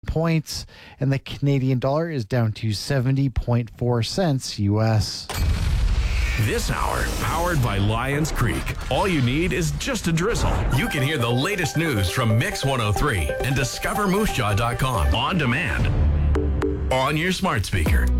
points, and the Canadian dollar is down to 70.4 cents US. This hour, powered by Lions Creek. All you need is just a drizzle. You can hear the latest news from Mix 103 and discover moosejaw.com on demand on your smart speaker.